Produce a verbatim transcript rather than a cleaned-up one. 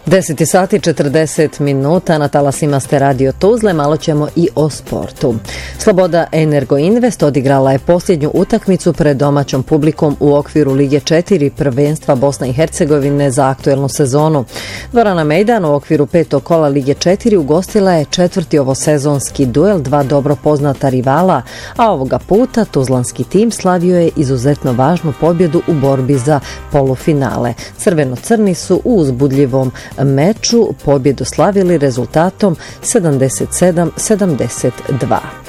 deset sati četrdeset minuta, na talasima ste Radio Tuzle, malo ćemo i o sportu. Sloboda Energo Invest odigrala je posljednju utakmicu pred domaćom publikom u okviru Lige četiri prvenstva Bosne i Hercegovine za aktuelnu sezonu. Dvorana Mejdan u okviru petog kola Lige četiri ugostila je četvrti ovosezonski duel dva dobro poznata rivala, a ovoga puta tuzlanski tim slavio je izuzetno važnu pobjedu u borbi za polufinale. Crveno-crni su u uzbudljivom meču pobjedu slavili rezultatom sedamdeset sedam sedamdeset dva.